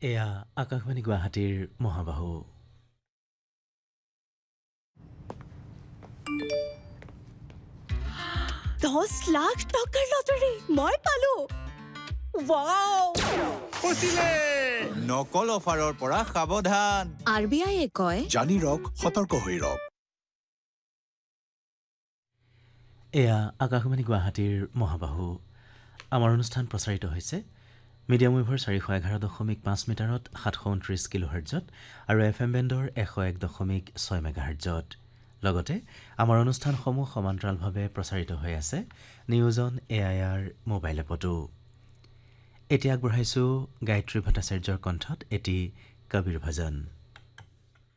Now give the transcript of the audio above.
এয়া আকাশবাণী গুৱাহাটীৰ মহাবাহু। $10 লাখ লটাৰী মই পালো। ৱাও! নকল অফাৰৰ পৰা সাৱধান। RBI কয় জানি ৰখ, সতৰ্ক হৈ ৰখ। এয়া আকাশবাণী গুৱাহাটীৰ মহাবাহু। আমাৰ অনুষ্ঠান প্ৰচাৰিত হৈছে মিডিয়াম ৱেভৰ 411.5 মিটাৰত 729 কিলোহাৰ্টজত আৰু FM বেণ্ডৰ 101.6 মেগাহাৰ্টজত। লগতে আমাৰ অনুষ্ঠানসমূহ সমান্তৰালভাৱে প্ৰচাৰিত হৈ আছে নিউজ অন AIR মোবাইল এপতো। এতিয়া আগবঢ়াইছোঁ গায়ত্ৰী ভট্টাচাৰ্যৰ কণ্ঠত এটি কবিৰ ভজন।